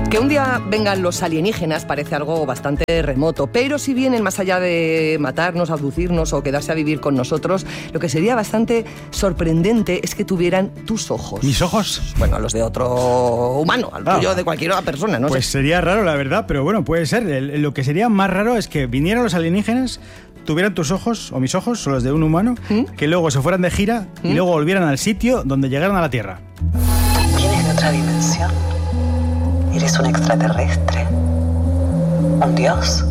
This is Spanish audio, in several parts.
Que un día vengan los alienígenas parece algo bastante remoto, pero si vienen más allá de matarnos, abducirnos o quedarse a vivir con nosotros, lo que sería bastante sorprendente es que tuvieran tus ojos. ¿Mis ojos? Bueno, los de otro humano, al tuyo de cualquier otra persona, no pues sé. Sería raro, la verdad, pero bueno, puede ser. Lo que sería más raro es que vinieran los alienígenas, tuvieran tus ojos, o mis ojos, o los de un humano, que luego se fueran de gira y luego volvieran al sitio donde llegaron a la Tierra. ¿Vienes de otra dimensión? ¿Eres un extraterrestre? ¿Un dios?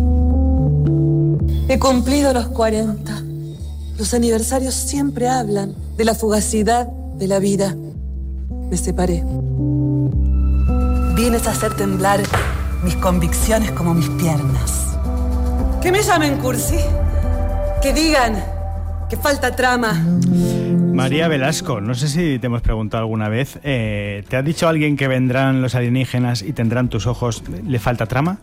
He cumplido los 40. Los aniversarios siempre hablan de la fugacidad de la vida. Me separé. Vienes a hacer temblar mis convicciones como mis piernas. Que me llamen cursi. Que digan que falta trama. María Velasco, no sé si te hemos preguntado alguna vez, ¿te ha dicho alguien que vendrán los alienígenas y tendrán tus ojos, le falta trama?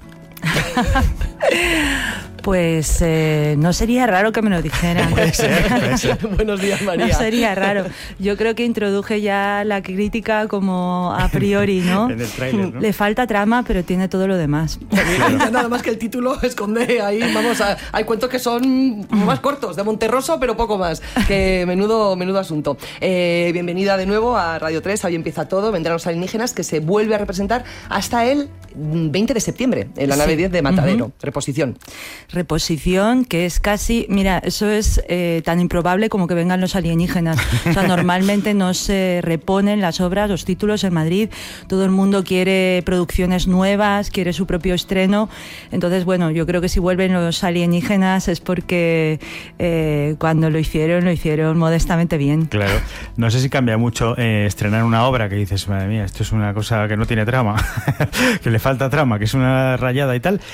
Pues no sería raro que me lo dijeran. Puede ser. Buenos días, María. No sería raro. Yo creo que introduje ya la crítica como a priori, ¿no? En el tráiler, ¿no? Le falta trama, pero tiene todo lo demás. Nada más que el título esconde ahí, vamos, hay cuentos que son más cortos, de Monterroso, pero poco más. Que menudo asunto. Bienvenida de nuevo a Radio 3, hoy empieza todo, vendrán los alienígenas, que se vuelve a representar hasta el 20 de septiembre, en la nave 10 de Matadero. Reposición, que es casi... Mira, eso es tan improbable como que vengan los alienígenas. O sea, normalmente no se reponen las obras, los títulos en Madrid. Todo el mundo quiere producciones nuevas, quiere su propio estreno. Entonces, bueno, yo creo que si vuelven los alienígenas es porque cuando lo hicieron modestamente bien. Claro. No sé si cambia mucho estrenar una obra que dices, madre mía, esto es una cosa que no tiene trama, que le falta trama, que es una rayada y tal,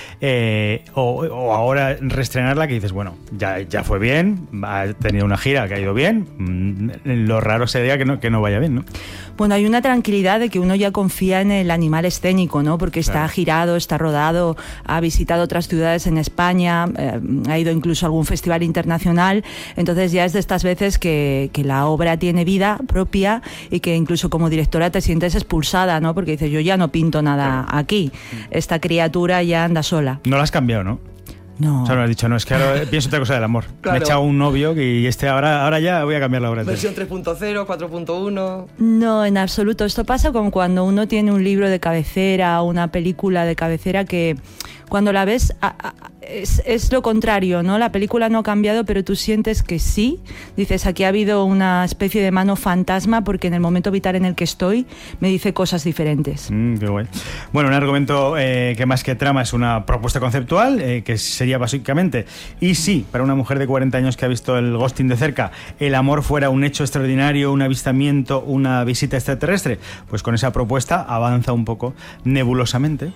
o ahora reestrenarla que dices, bueno, ya fue bien, ha tenido una gira que ha ido bien, lo raro sería que no vaya bien, ¿no? Bueno, hay una tranquilidad de que uno ya confía en el animal escénico, ¿no? Porque está girado, está rodado, ha visitado otras ciudades en España, ha ido incluso a algún festival internacional, entonces ya es de estas veces que la obra tiene vida propia y que incluso como directora te sientes expulsada, ¿no? Porque dices, yo ya no pinto nada aquí, esta criatura ya anda sola. No la has cambiado, ¿no? No. O sea, no has dicho, no, es que ahora pienso otra cosa del amor. Claro. Me he echado un novio y ahora ya voy a cambiar la obra. Versión 3.0, 4.1... No, en absoluto. Esto pasa como cuando uno tiene un libro de cabecera o una película de cabecera que cuando la ves es lo contrario, ¿no? La película no ha cambiado, pero tú sientes que sí. Dices, aquí ha habido una especie de mano fantasma porque en el momento vital en el que estoy me dice cosas diferentes. Qué guay. Bueno, un argumento que más que trama es una propuesta conceptual, que sería básicamente, y si para una mujer de 40 años que ha visto el ghosting de cerca, el amor fuera un hecho extraordinario, un avistamiento, una visita extraterrestre, pues con esa propuesta avanza un poco nebulosamente.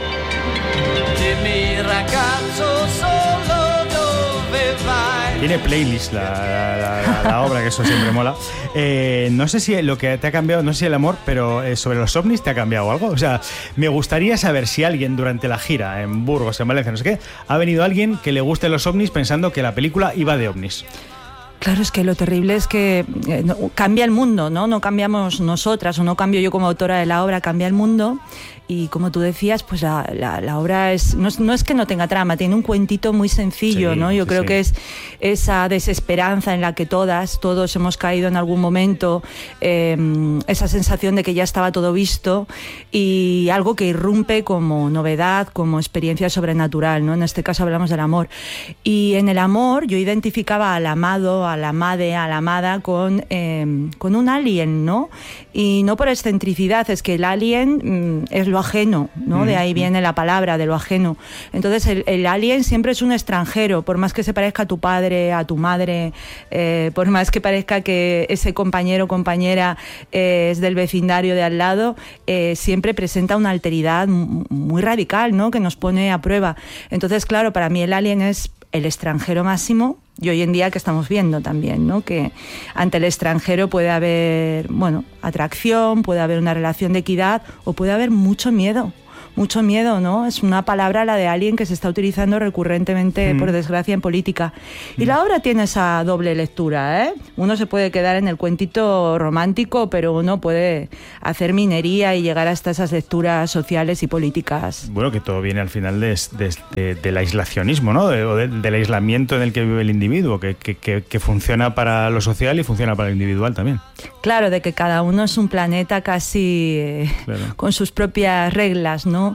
Tiene playlist la obra, que eso siempre mola. No sé si lo que te ha cambiado, no sé si el amor, pero sobre los ovnis te ha cambiado algo. O sea, me gustaría saber si alguien durante la gira en Burgos, en Valencia, no sé qué, ha venido alguien que le guste los ovnis pensando que la película iba de ovnis. Claro, es que lo terrible es que cambia el mundo, ¿no? No cambiamos nosotras, o no cambio yo como autora de la obra, cambia el mundo. Y como tú decías, pues la obra no es que no tenga trama, tiene un cuentito muy sencillo, ¿no? Yo creo que es esa desesperanza en la que todos hemos caído en algún momento, esa sensación de que ya estaba todo visto y algo que irrumpe como novedad, como experiencia sobrenatural, ¿no? En este caso hablamos del amor. Y en el amor yo identificaba al amado, a la amade, a la amada con un alien, ¿no? Y no por excentricidad, es que el alien es lo ajeno, ¿no? De ahí viene la palabra, de lo ajeno. Entonces el alien siempre es un extranjero, por más que se parezca a tu padre, a tu madre, por más que parezca que ese compañero o compañera es del vecindario de al lado, siempre presenta una alteridad muy radical, ¿no? Que nos pone a prueba. Entonces, claro, para mí el alien es el extranjero máximo, y hoy en día que estamos viendo también, ¿no? Que ante el extranjero puede haber, bueno, atracción, puede haber una relación de equidad o puede haber mucho miedo. mucho miedo, ¿no? Es una palabra, la de alien, que se está utilizando recurrentemente, por desgracia, en política. Y la obra tiene esa doble lectura, ¿eh? Uno se puede quedar en el cuentito romántico, pero uno puede hacer minería y llegar hasta esas lecturas sociales y políticas. Bueno, que todo viene al final del aislacionismo, ¿no? Del aislamiento en el que vive el individuo, que funciona para lo social y funciona para lo individual también. Claro, de que cada uno es un planeta casi con sus propias reglas, ¿no?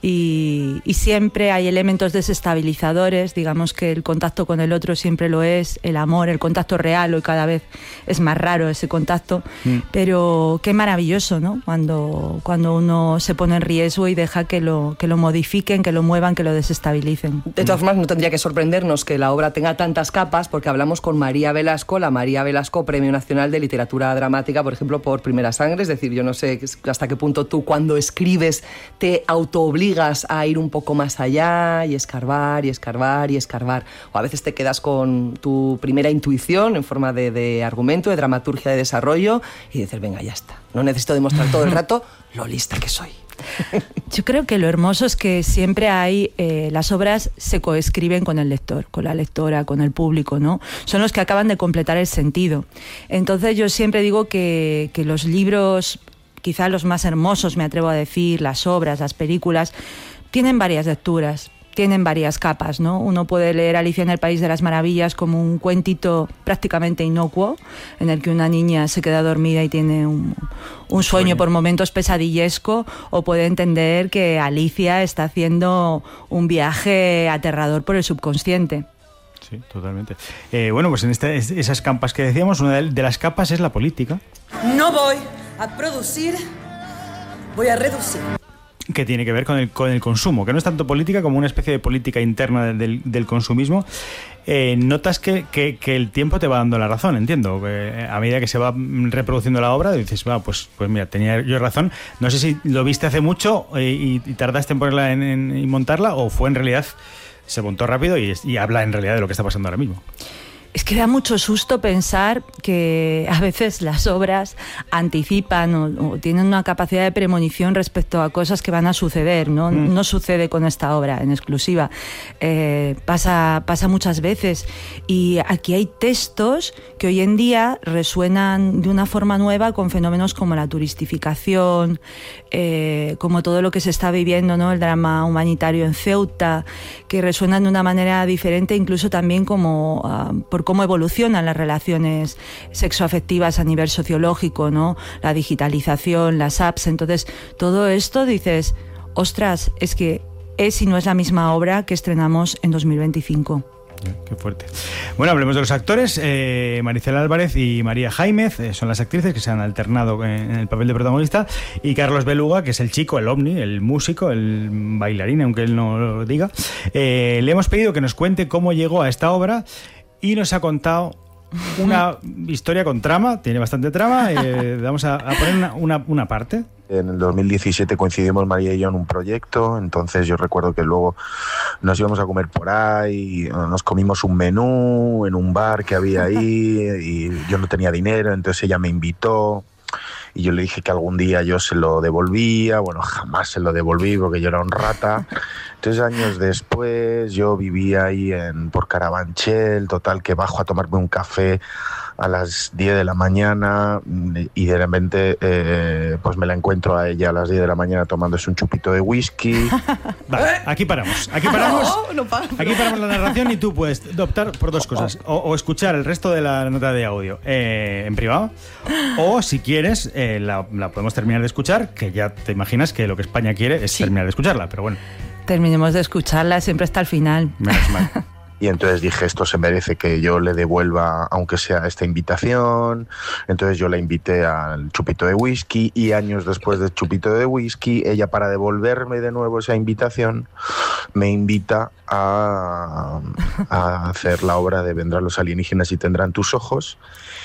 Y siempre hay elementos desestabilizadores, digamos que el contacto con el otro siempre lo es, el amor, el contacto real, hoy cada vez es más raro ese contacto, pero qué maravilloso, ¿no? Cuando uno se pone en riesgo y deja que lo modifiquen, que lo muevan, que lo desestabilicen. De todas formas, no tendría que sorprendernos que la obra tenga tantas capas, porque hablamos con María Velasco, la María Velasco Premio Nacional de Literatura Dramática, por ejemplo, por Primera Sangre. Es decir, yo no sé hasta qué punto tú, cuando escribes, te autoobligas a ir un poco más allá y escarbar y escarbar y escarbar, o a veces te quedas con tu primera intuición en forma de argumento, de dramaturgia, de desarrollo, y dices, venga, ya está, no necesito demostrar todo el rato lo lista que soy. Yo creo que lo hermoso es que siempre hay, las obras se coescriben con el lector, con la lectora, con el público, ¿no? Son los que acaban de completar el sentido. Entonces yo siempre digo que los libros, quizá los más hermosos, me atrevo a decir, las obras, las películas, tienen varias lecturas, tienen varias capas, ¿no? Uno puede leer Alicia en el País de las Maravillas como un cuentito prácticamente inocuo, en el que una niña se queda dormida y tiene un sueño por momentos pesadillesco, o puede entender que Alicia está haciendo un viaje aterrador por el subconsciente. Sí, totalmente. Bueno, pues en esas capas que decíamos, una de las capas es la política. No voy a producir, voy a reducir. Que tiene que ver con el consumo, que no es tanto política como una especie de política interna del consumismo. Notas que el tiempo te va dando la razón, entiendo. A medida que se va reproduciendo la obra, dices, pues mira, tenía yo razón. No sé si lo viste hace mucho y tardaste en ponerla y montarla, o fue en realidad, se montó rápido y habla en realidad de lo que está pasando ahora mismo. Es que da mucho susto pensar que a veces las obras anticipan o tienen una capacidad de premonición respecto a cosas que van a suceder, ¿no? No sucede con esta obra en exclusiva. Pasa muchas veces. Y aquí hay textos que hoy en día resuenan de una forma nueva con fenómenos como la turistificación, como todo lo que se está viviendo, ¿no? El drama humanitario en Ceuta, que resuenan de una manera diferente, incluso también como por cómo evolucionan las relaciones sexoafectivas a nivel sociológico, ¿no? La digitalización, las apps. Entonces, todo esto dices, ostras, es que es y no es la misma obra que estrenamos en 2025. Qué fuerte. Bueno, hablemos de los actores. Maricela Álvarez y María Jaimez son las actrices que se han alternado en el papel de protagonista, y Carlos Beluga, que es el chico, el ovni, el músico, el bailarín, aunque él no lo diga. Le hemos pedido que nos cuente cómo llegó a esta obra, y nos ha contado una historia con trama, tiene bastante trama. Vamos a poner una parte. En el 2017 coincidimos María y yo en un proyecto, entonces yo recuerdo que luego nos íbamos a comer por ahí, nos comimos un menú en un bar que había ahí, y yo no tenía dinero, entonces ella me invitó. Y yo le dije que algún día yo se lo devolvía. Bueno, jamás se lo devolví porque yo era un rata. 3 años después yo vivía ahí por Carabanchel, total, que bajo a tomarme un café a las 10 de la mañana y de repente pues me la encuentro a ella a las 10 de la mañana tomándose un chupito de whisky. Vale, aquí paramos. Aquí paramos la narración, y tú puedes optar por dos cosas. O escuchar el resto de la nota de audio en privado, o si quieres la podemos terminar de escuchar, que ya te imaginas que lo que España quiere es terminar de escucharla, pero bueno. Terminemos de escucharla, siempre hasta el final. Menos mal. Y entonces dije, esto se merece que yo le devuelva, aunque sea esta invitación. Entonces yo la invité al chupito de whisky, y años después del chupito de whisky, ella, para devolverme de nuevo esa invitación, me invita a hacer la obra de Vendrán los alienígenas y tendrán tus ojos.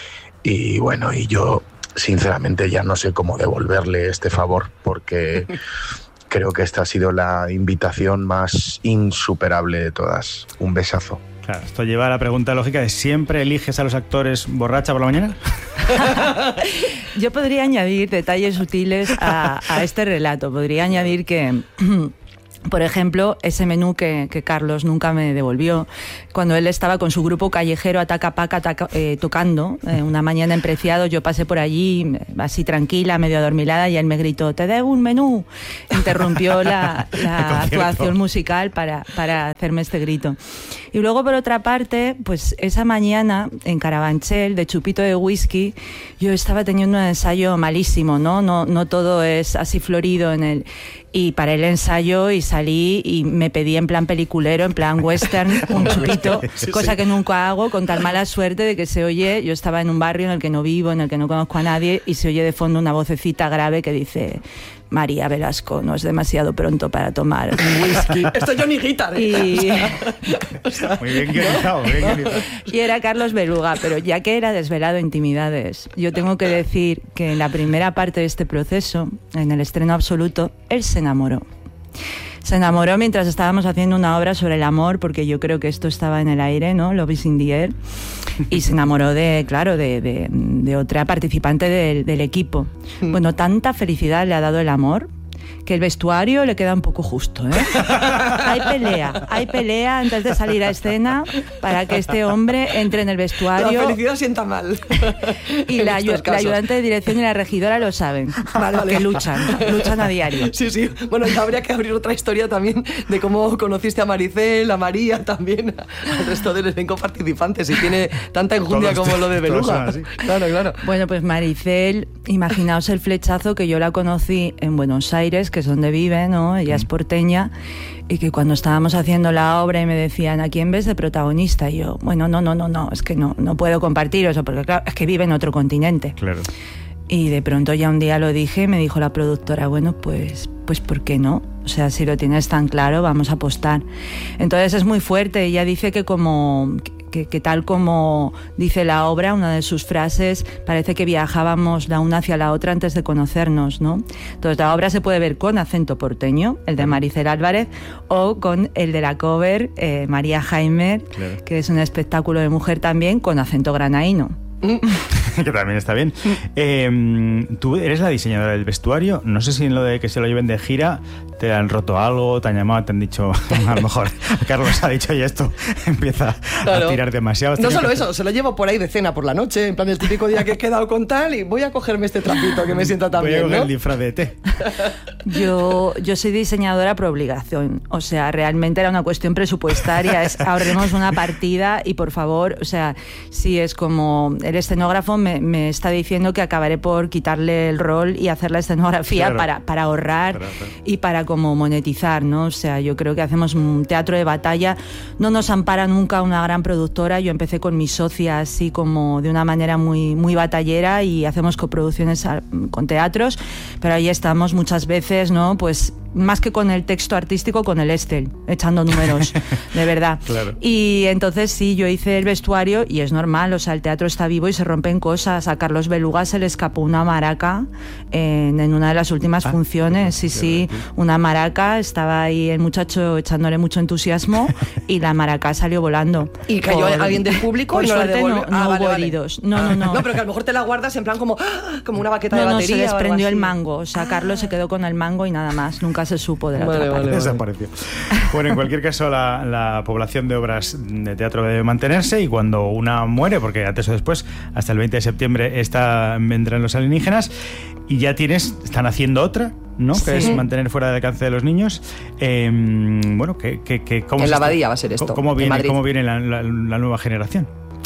Y bueno, y yo sinceramente ya no sé cómo devolverle este favor, porque creo que esta ha sido la invitación más insuperable de todas. Un besazo. Claro, esto lleva a la pregunta lógica de ¿siempre eliges a los actores borracha por la mañana? Yo podría añadir detalles sutiles a este relato. Podría añadir que... Por ejemplo, ese menú que Carlos nunca me devolvió, cuando él estaba con su grupo callejero Ataca Paca tocando, una mañana en Preciado, yo pasé por allí así tranquila, medio adormilada, y él me gritó, te debo un menú. Interrumpió la actuación musical para hacerme este grito. Y luego, por otra parte, pues esa mañana en Carabanchel, de chupito de whisky, yo estaba teniendo un ensayo malísimo, ¿no? No todo es así florido en el... Y paré el ensayo y salí y me pedí en plan peliculero, en plan western, un chupito, cosa que nunca hago, con tal mala suerte de que se oye, yo estaba en un barrio en el que no vivo, en el que no conozco a nadie, y se oye de fondo una vocecita grave que dice... María Velasco, no es demasiado pronto para tomar un whisky. Esto es Johnny Guitar. Muy bien guionizado, muy bien guionizado. Y era Carlos Beluga, pero ya que era desvelado intimidades, yo tengo que decir que en la primera parte de este proceso, en el estreno absoluto, él se enamoró. Se enamoró mientras estábamos haciendo una obra sobre el amor, porque yo creo que esto estaba en el aire, ¿no? Love is in the air. Y se enamoró de otra participante del equipo. Bueno, tanta felicidad le ha dado el amor que el vestuario le queda un poco justo, ¿eh? Hay pelea antes de salir a escena para que este hombre entre en el vestuario. La felicidad sienta mal. Y la ayudante de dirección y la regidora lo saben, vale. Que luchan a diario. Sí. Bueno, ya habría que abrir otra historia también de cómo conociste a Maricel, a María, también al resto del elenco participante, si tiene tanta enjundia como lo de Beluga. Claro. Bueno, pues Maricel, imaginaos el flechazo, que yo la conocí en Buenos Aires, que es donde vive, ¿no? Ella es porteña, y que cuando estábamos haciendo la obra y me decían, ¿a quién ves de protagonista? Y yo, bueno, no, es que no puedo compartir eso, porque claro, es que vive en otro continente. Claro. Y de pronto ya un día lo dije y me dijo la productora, bueno, pues ¿por qué no? O sea, si lo tienes tan claro, vamos a apostar. Entonces es muy fuerte. Ella dice que tal como dice la obra, una de sus frases, parece que viajábamos la una hacia la otra antes de conocernos, ¿no? Entonces la obra se puede ver con acento porteño, el de Maricel Álvarez, o con el de la cover, María Jaime, claro, que es un espectáculo de mujer también, con acento granaíno. Que también está bien. Tú eres la diseñadora del vestuario. No sé si en lo de que se lo lleven de gira te han roto algo, te han llamado, te han dicho, a lo mejor Carlos ha dicho, y esto empieza a tirar demasiado. No solo eso, se lo llevo por ahí de cena por la noche, en plan el típico día que he quedado con tal, y voy a cogerme este trapito que me sienta tan bien, ¿no? Voy a coger el disfraz de té. Yo soy diseñadora por obligación. O sea, realmente era una cuestión presupuestaria. Ahorremos una partida y, por favor, o sea, si es como el escenógrafo me está diciendo que acabaré por quitarle el rol y hacer la escenografía, claro, para ahorrar y para como monetizar, ¿no? O sea, yo creo que hacemos un teatro de batalla. No nos ampara nunca una gran productora. Yo empecé con mis socias así como de una manera muy, muy batallera, y hacemos coproducciones con teatros, pero ahí estamos muchas veces, ¿no? Pues más que con el texto artístico, con el Excel, echando números, de verdad. Claro. Y entonces sí, yo hice el vestuario y es normal, o sea, el teatro está vivo y se rompen cosas. A Carlos Beluga se le escapó una maraca en una de las últimas funciones, sí, una maraca, estaba ahí el muchacho echándole mucho entusiasmo y la maraca salió volando. ¿Y cayó alguien del público? Por y suerte no hubo heridos. No. No, pero que a lo mejor te la guardas en plan como una baqueta de batería. No, se desprendió el mango, o sea, Carlos se quedó con el mango y nada más, nunca se supo de la otra parte. Desapareció. Bueno, en cualquier caso, la población de obras de teatro debe mantenerse, y cuando una muere, porque antes o después, hasta el 20 de septiembre vendrán los alienígenas, y ya están haciendo otra, ¿no? Sí. Que es mantener fuera del alcance de los niños. Bueno, ¿cómo en la Abadía va a ser esto. ¿Cómo viene la nueva generación?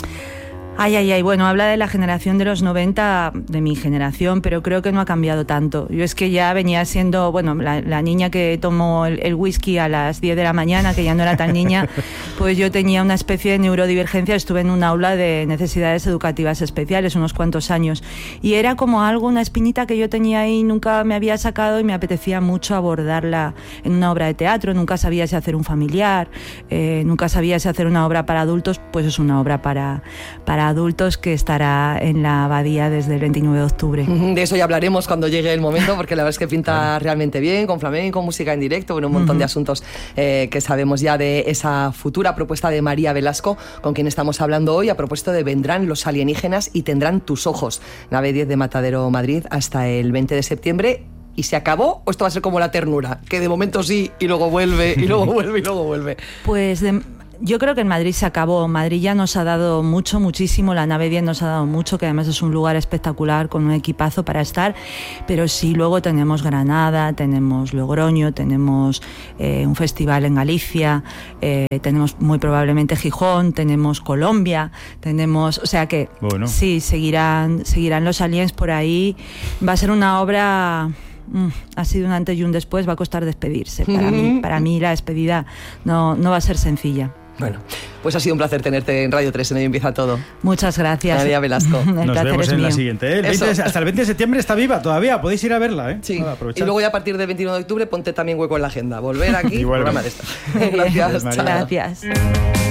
Ay, bueno, habla de la generación de los 90, de mi generación, pero creo que no ha cambiado tanto. Yo es que ya venía siendo, bueno, la niña que tomó el whisky a las 10 de la mañana, que ya no era tan niña, pues yo tenía una especie de neurodivergencia, estuve en un aula de necesidades educativas especiales unos cuantos años, y era como una espinita que yo tenía ahí, nunca me había sacado, y me apetecía mucho abordarla en una obra de teatro. Nunca sabía si hacer un familiar, nunca sabía si hacer una obra para adultos, pues es una obra para para adultos que estará en la Abadía desde el 29 de octubre. De eso ya hablaremos cuando llegue el momento, porque la verdad es que pinta realmente bien, con flamenco, música en directo, bueno, un montón de asuntos que sabemos ya de esa futura propuesta de María Velasco, con quien estamos hablando hoy, a propósito de Vendrán los alienígenas y tendrán tus ojos. Nave 10 de Matadero, Madrid, hasta el 20 de septiembre. ¿Y se acabó o esto va a ser como La Ternura? Que de momento sí, y luego vuelve, y luego vuelve, y luego vuelve. Pues yo creo que en Madrid se acabó. Madrid ya nos ha dado mucho, muchísimo. La Nave 10 nos ha dado mucho, que además es un lugar espectacular con un equipazo para estar. Pero sí, luego tenemos Granada, tenemos Logroño, tenemos un festival en Galicia, tenemos muy probablemente Gijón, tenemos Colombia, tenemos... O sea que bueno, sí, seguirán los aliens por ahí. Va a ser una obra... ha sido un antes y un después, va a costar despedirse. Para mí la despedida no va a ser sencilla. Bueno, pues ha sido un placer tenerte en Radio 3, en Hoy Empieza Todo. Muchas gracias. María Velasco. Nos vemos en la siguiente. Hasta el 20 de septiembre está viva todavía, podéis ir a verla. Sí, y luego ya a partir del 21 de octubre ponte también hueco en la agenda. Volver aquí, programa de esto. Gracias. Gracias.